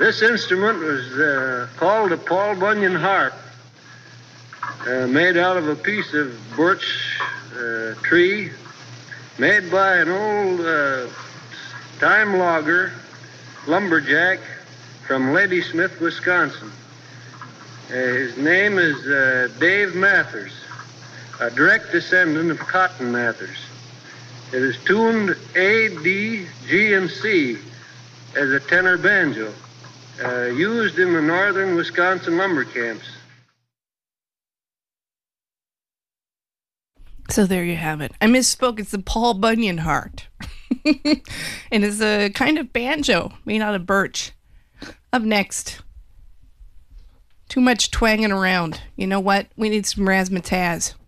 This instrument was called a Paul Bunyan harp, made out of a piece of birch tree, made by an old time logger, lumberjack from Ladysmith, Wisconsin. His name is Dave Mathers, a direct descendant of Cotton Mathers. It is tuned A, D, G, and C as a tenor banjo, used in the northern Wisconsin lumber camps. So there you have it. I misspoke. It's the Paul Bunyan harp. And it's a kind of banjo made out of birch. Up next. Too much twanging around. You know what? We need some razzmatazz.